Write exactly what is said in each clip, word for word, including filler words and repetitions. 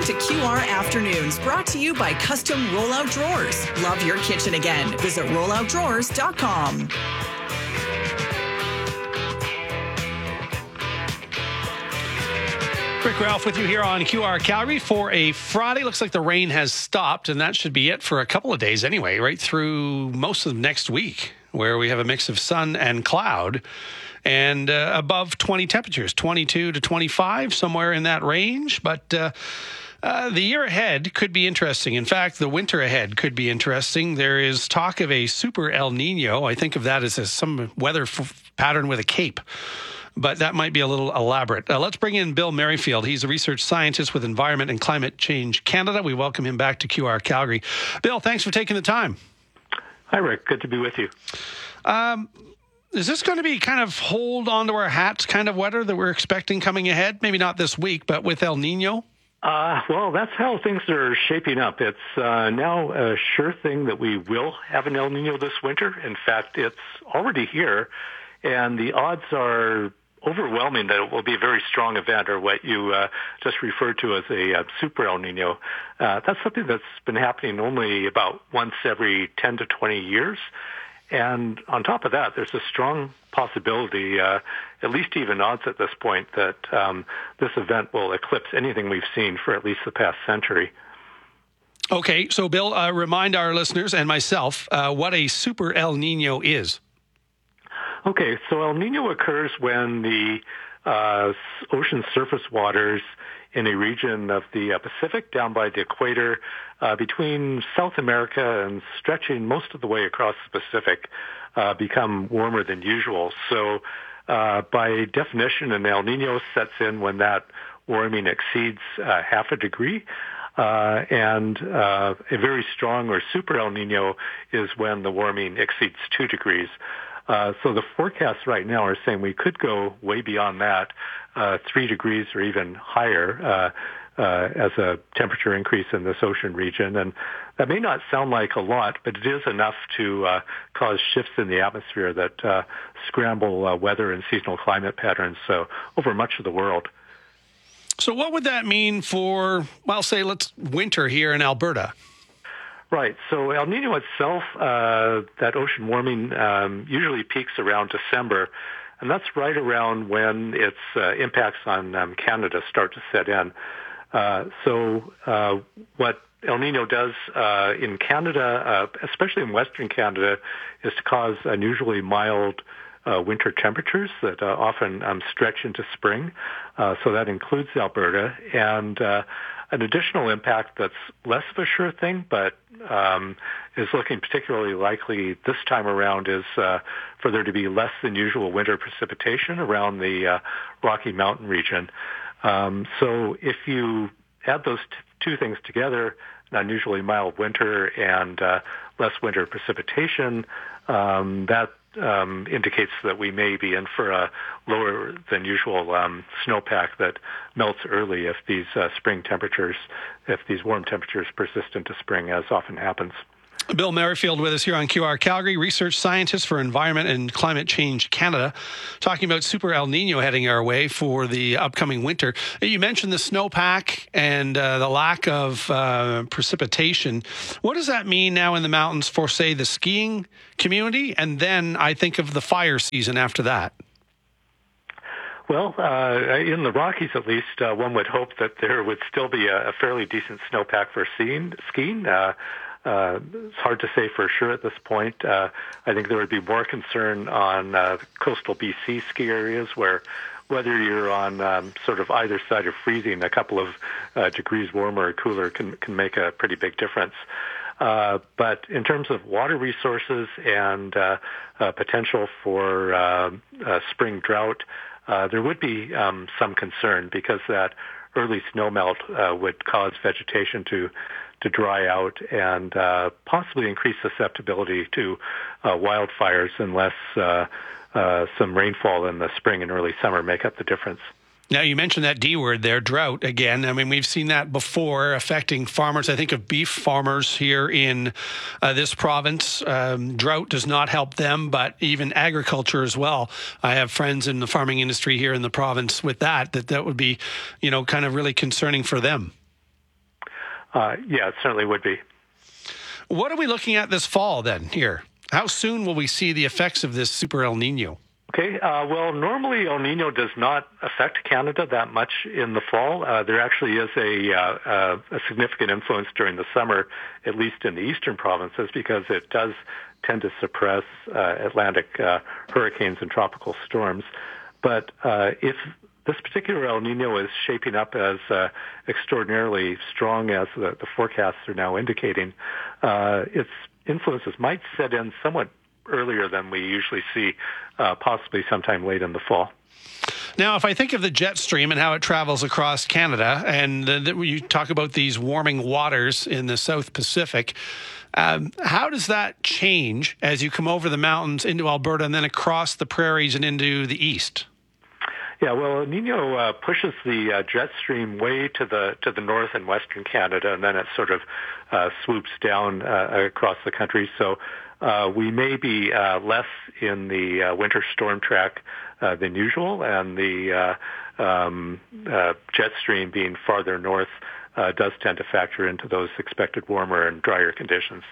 to Q R Afternoons, brought to you by Custom Rollout Drawers. Love your kitchen again. Visit rollout drawers dot com. Rick Ralph with you here on Q R Calgary for a Friday. Looks like the rain has stopped, and that should be it for a couple of days anyway, right through most of next week, where we have a mix of sun and cloud and uh, above twenty temperatures, twenty-two to twenty-five, somewhere in that range. But uh, uh, the year ahead could be interesting. In fact, the winter ahead could be interesting. There is talk of a super El Nino. I think of that as a, some weather f- pattern with a cape. But that might be a little elaborate. Uh, let's bring in Bill Merrifield. He's a research scientist with Environment and Climate Change Canada. We welcome him back to Q R Calgary. Bill, thanks for taking the time. Hi, Rick. Good to be with you. Um, is this going to be kind of hold on to our hats kind of weather that we're expecting coming ahead? Maybe not this week, but with El Nino? Uh, well, that's how things are shaping up. It's uh, now a sure thing that we will have an El Nino this winter. In fact, it's already here, and the odds are overwhelming that it will be a very strong event, or what you uh, just referred to as a uh, super El Nino. Uh, that's something that's been happening only about once every ten to twenty years. And on top of that, there's a strong possibility, uh, at least even odds at this point, that um, this event will eclipse anything we've seen for at least the past century. Okay, so Bill, uh, remind our listeners and myself uh, what a super El Nino is. Okay, so El Nino occurs when the uh, ocean surface waters in a region of the uh, Pacific down by the equator uh, between South America and stretching most of the way across the Pacific uh, become warmer than usual. So uh, by definition, an El Nino sets in when that warming exceeds uh, half a degree. Uh, and uh, a very strong or super El Nino is when the warming exceeds two degrees. Uh, so the forecasts right now are saying we could go way beyond that, uh, three degrees or even higher, uh, uh, as a temperature increase in this ocean region. And that may not sound like a lot, but it is enough to uh, cause shifts in the atmosphere that uh, scramble uh, weather and seasonal climate patterns uh, over much of the world. So what would that mean for, well, say, let's winter here in Alberta? Right. So El Nino itself, uh, that ocean warming um, usually peaks around December, and that's right around when its uh, impacts on um, Canada start to set in. Uh, so uh, what El Nino does uh, in Canada, uh, especially in Western Canada, is to cause unusually mild uh, winter temperatures that uh, often um, stretch into spring. Uh, so that includes Alberta. And uh, an additional impact that's less of a sure thing, but um, is looking particularly likely this time around, is uh, for there to be less than usual winter precipitation around the uh, Rocky Mountain region. Um, so if you add those t- two things together, an unusually mild winter and uh, less winter precipitation, um, that um, indicates that we may be in for a lower than usual um, snowpack that melts early if these uh, spring temperatures, if these warm temperatures persist into spring, as often happens. Bill Merrifield with us here on Q R Calgary, research scientist for Environment and Climate Change Canada, talking about Super El Nino heading our way for the upcoming winter. You mentioned the snowpack and uh, the lack of uh, precipitation. What does that mean now in the mountains for, say, the skiing community? And then I think of the fire season after that. Well, uh, in the Rockies, at least, uh, one would hope that there would still be a, a fairly decent snowpack for skiing. skiing. Uh, Uh, it's hard to say for sure at this point. Uh, I think there would be more concern on uh, coastal B C ski areas, where whether you're on um, sort of either side of freezing, a couple of uh, degrees warmer or cooler can, can make a pretty big difference. Uh, but in terms of water resources and uh, uh, potential for uh, uh, spring drought, uh, there would be um, some concern, because that early snowmelt uh, would cause vegetation to to dry out and uh, possibly increase susceptibility to uh, wildfires unless uh, uh, some rainfall in the spring and early summer make up the difference. Now, you mentioned that D word there, drought, again. I mean, we've seen that before affecting farmers. I think of beef farmers here in uh, this province. Um, drought does not help them, but even agriculture as well. I have friends in the farming industry here in the province with that, that that would be, you know, kind of really concerning for them. Uh, yeah, it certainly would be. What are we looking at this fall then here? How soon will we see the effects of this Super El Nino? Okay, uh, well, normally El Nino does not affect Canada that much in the fall. Uh, there actually is a, uh, a significant influence during the summer, at least in the eastern provinces, because it does tend to suppress uh, Atlantic uh, hurricanes and tropical storms. But uh, if this particular El Nino is shaping up as uh, extraordinarily strong as the, the forecasts are now indicating, uh, its influences might set in somewhat earlier than we usually see, uh, possibly sometime late in the fall. Now, if I think of the jet stream and how it travels across Canada, and uh, that you talk about these warming waters in the South Pacific, um, how does that change as you come over the mountains into Alberta and then across the prairies and into the east? Yeah, well, El Nino uh, pushes the uh, jet stream way to the to the north and western Canada, and then it sort of uh, swoops down uh, across the country. So uh, we may be uh, less in the uh, winter storm track uh, than usual, and the uh, um, uh, jet stream being farther north uh, does tend to factor into those expected warmer and drier conditions.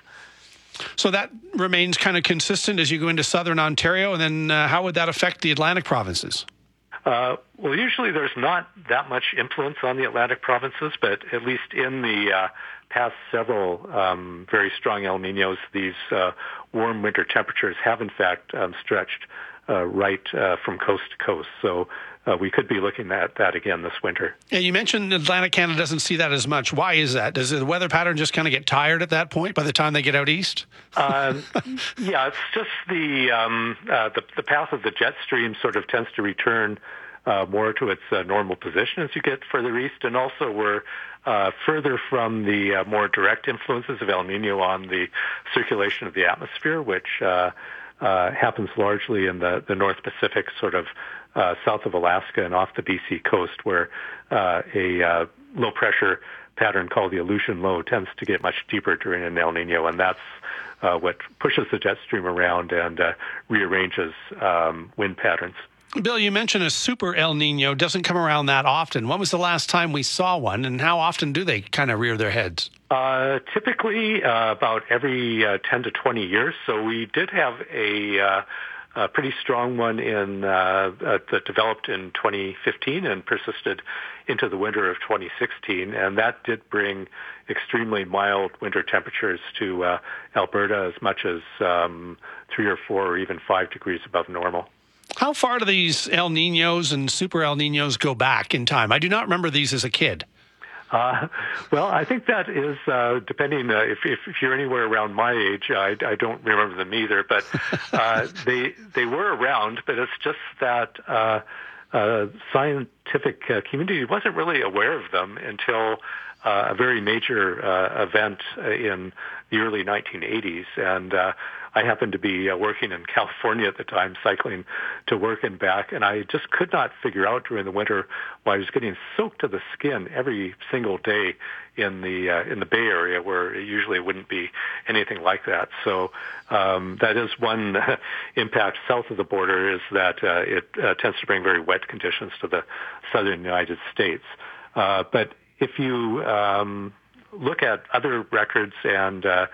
So that remains kind of consistent as you go into southern Ontario, and then uh, how would that affect the Atlantic provinces? Uh, well, usually there's not that much influence on the Atlantic provinces, but at least in the uh, past several um, very strong El Ninos, these uh, warm winter temperatures have in fact um, stretched uh, right uh, from coast to coast. So uh, we could be looking at that again this winter. Yeah, you mentioned Atlantic Canada doesn't see that as much. Why is that? Does the weather pattern just kind of get tired at that point by the time they get out east? uh, yeah, it's just the, um, uh, the the path of the jet stream sort of tends to return uh, more to its uh, normal position as you get further east, and also we're uh, further from the uh, more direct influences of El Nino on the circulation of the atmosphere, which uh, uh, happens largely in the, the North Pacific, sort of uh, south of Alaska and off the B C coast, where uh, a uh, low-pressure pattern called the Aleutian Low tends to get much deeper during an El Nino, and that's uh, what pushes the jet stream around and uh, rearranges um, wind patterns. Bill, you mentioned a super El Nino doesn't come around that often. When was the last time we saw one, and how often do they kind of rear their heads? Uh, typically uh, about every uh, ten to twenty years. So we did have a, uh, a pretty strong one in uh, uh, that developed in twenty fifteen and persisted into the winter of twenty sixteen, and that did bring extremely mild winter temperatures to uh, Alberta, as much as um, three or four or even five degrees above normal. How far do these El Ninos and super El Ninos go back in time? I do not remember these as a kid. Uh, well, I think that is uh, depending. Uh, if, if if you're anywhere around my age, I, I don't remember them either. But uh, they they were around. But it's just that uh, uh, scientific uh, community wasn't really aware of them until uh, a very major uh, event in the early nineteen eighties, and uh, I happened to be uh, working in California at the time, cycling to work and back, and I just could not figure out during the winter why I was getting soaked to the skin every single day in the uh, in the Bay Area, where it usually wouldn't be anything like that. So um, that is one uh, impact south of the border, is that uh, it uh, tends to bring very wet conditions to the southern United States. Uh, but if you um, look at other records and uh,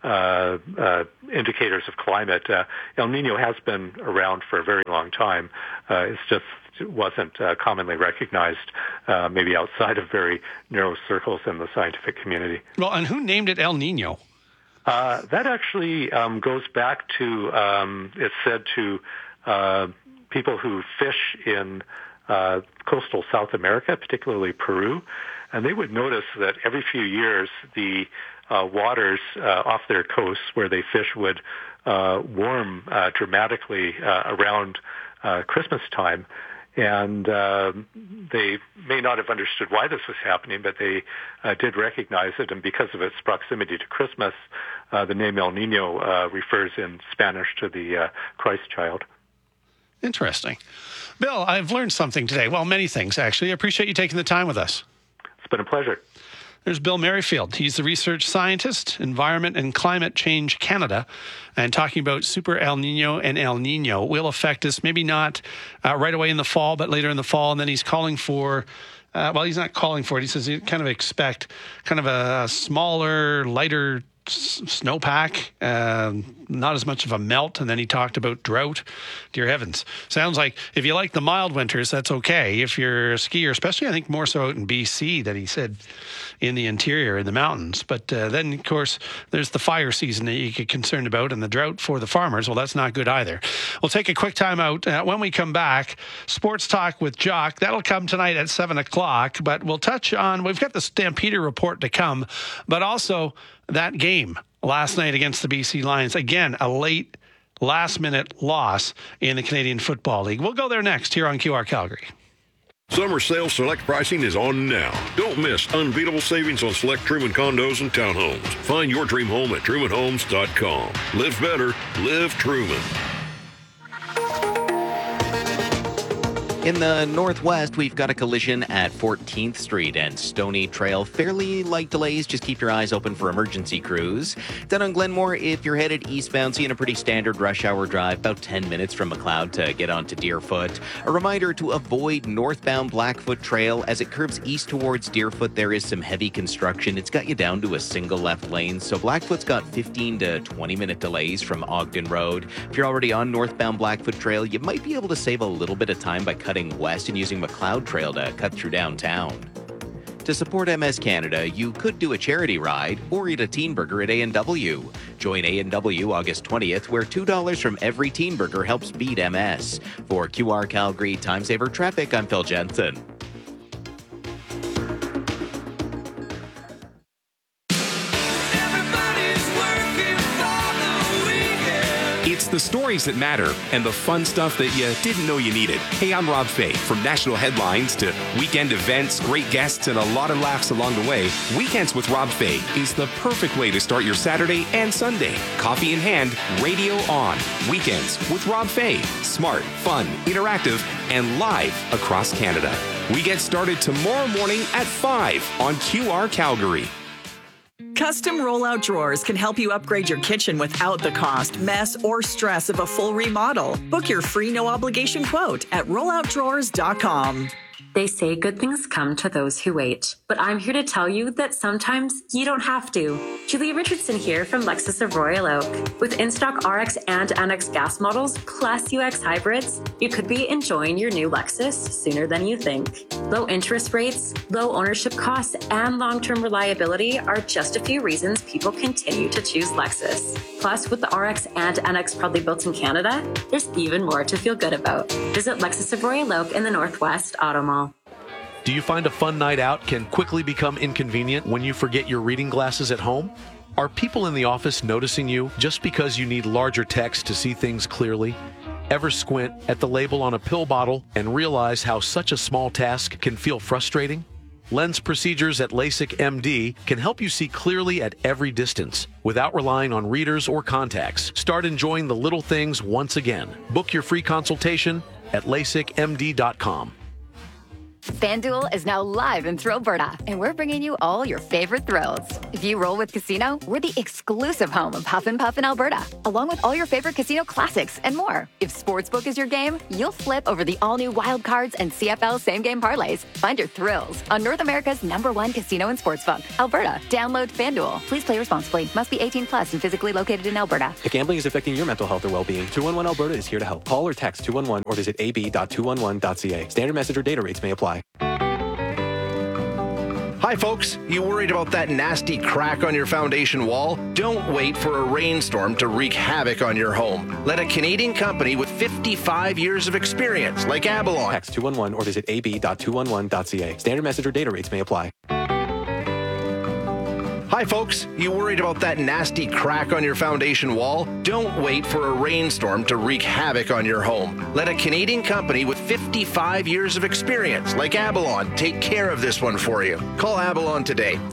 Uh, uh, indicators of climate, uh, El Nino has been around for a very long time. Uh, it's just it wasn't uh, commonly recognized, uh, maybe outside of very narrow circles in the scientific community. Well, and who named it El Nino? Uh, that actually um, goes back to, um, it's said to uh, people who fish in uh, coastal South America, particularly Peru, and they would notice that every few years the Uh, waters uh, off their coasts where they fish would uh, warm uh, dramatically uh, around uh, Christmas time. And uh, they may not have understood why this was happening, but they uh, did recognize it. And because of its proximity to Christmas, uh, the name El Nino uh, refers in Spanish to the uh, Christ child. Interesting. Bill, I've learned something today. Well, many things, actually. I appreciate you taking the time with us. It's been a pleasure. There's Bill Merrifield. He's the research scientist, Environment and Climate Change Canada, and talking about Super El Nino and El Nino will affect us, maybe not uh, right away in the fall, but later in the fall. And then he's calling for Uh, well, he's not calling for it. He says you kind of expect kind of a smaller, lighter s- snowpack, uh, not as much of a melt. And then he talked about drought. Dear heavens. Sounds like if you like the mild winters, that's okay. If you're a skier, especially I think more so out in B C that he said in the interior, in the mountains. But uh, then, of course, there's the fire season that you get concerned about and the drought for the farmers. Well, that's not good either. We'll take a quick time out. Uh, when we come back, Sports Talk with Jock. That'll come tonight at seven o'clock. But we'll touch on, we've got the Stampeder report to come, but also that game last night against the B C Lions. Again, a late, last-minute loss in the Canadian Football League. We'll go there next here on Q R Calgary. Summer sale select pricing is on now. Don't miss unbeatable savings on select Truman condos and townhomes. Find your dream home at truman homes dot com. Live better, live Truman. In the northwest, we've got a collision at fourteenth Street and Stony Trail. Fairly light delays. Just keep your eyes open for emergency crews. Down on Glenmore, if you're headed eastbound, seeing a pretty standard rush hour drive, about ten minutes from McLeod to get onto Deerfoot. A reminder to avoid northbound Blackfoot Trail. As it curves east towards Deerfoot, there is some heavy construction. It's got you down to a single left lane. So Blackfoot's got fifteen to twenty minute delays from Ogden Road. If you're already on northbound Blackfoot Trail, you might be able to save a little bit of time by cutting west and using McLeod Trail to cut through downtown. To support M S Canada, you could do a charity ride or eat a teen burger at A and W. Join A and W August twentieth, where two dollars from every teen burger helps beat M S. For Q R Calgary Time Saver Traffic, I'm Phil Jensen. It's the stories that matter and the fun stuff that you didn't know you needed. Hey, I'm Rob Fay. From national headlines to weekend events, great guests, and a lot of laughs along the way, Weekends with Rob Fay is the perfect way to start your Saturday and Sunday. Coffee in hand, radio on. Weekends with Rob Fay. Smart, fun, interactive, and live across Canada. We get started tomorrow morning at five on Q R Calgary. Custom rollout drawers can help you upgrade your kitchen without the cost, mess, or stress of a full remodel. Book your free no-obligation quote at rollout drawers dot com. They say good things come to those who wait, but I'm here to tell you that sometimes you don't have to. Julia Richardson here from Lexus of Royal Oak. With in-stock R X and N X gas models plus U X hybrids, you could be enjoying your new Lexus sooner than you think. Low interest rates, low ownership costs, and long-term reliability are just a few reasons people continue to choose Lexus. Plus, with the R X and N X proudly built in Canada, there's even more to feel good about. Visit Lexus of Royal Oak in the Northwest Auto Mall. Do you find a fun night out can quickly become inconvenient when you forget your reading glasses at home? Are people in the office noticing you just because you need larger text to see things clearly? Ever squint at the label on a pill bottle and realize how such a small task can feel frustrating? Lens procedures at LASIK M D can help you see clearly at every distance without relying on readers or contacts. Start enjoying the little things once again. Book your free consultation at lasik m d dot com. FanDuel is now live in Thrillberta, and we're bringing you all your favorite thrills. If you roll with Casino, we're the exclusive home of Huff and Puff in Alberta, along with all your favorite casino classics and more. If Sportsbook is your game, you'll flip over the all-new Wild Cards and C F L same-game parlays. Find your thrills on North America's number one casino and sportsbook, Alberta. Download FanDuel. Please play responsibly. Must be eighteen plus and physically located in Alberta. If gambling is affecting your mental health or well-being, two one one Alberta is here to help. Call or text two one one or visit a b dot two one one dot c a. Standard message or data rates may apply. Hi folks, you worried about that nasty crack on your foundation wall? Don't wait for a rainstorm to wreak havoc on your home. Let a Canadian company with fifty-five years of experience, like Abalon. Text two one one or visit a b dot two one one dot c a. Standard message or data rates may apply. Hi folks, you worried about that nasty crack on your foundation wall? Don't wait for a rainstorm to wreak havoc on your home. Let a Canadian company with fifty-five years of experience, like Abalon, take care of this one for you. Call Abalon today,